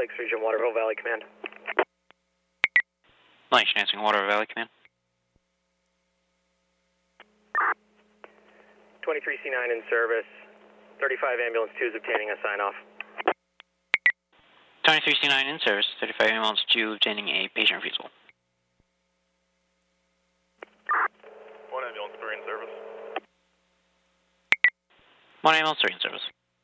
Lakes Region, Waterville Valley Command. Lancashire answering Waterville Valley Command. 23C9 in service. 35 Ambulance 2 is obtaining a sign-off. 23C9 in service, 35 ambulance 2 obtaining a patient refusal. 1 Ambulance 3 in service. 1 ambulance 3 in service.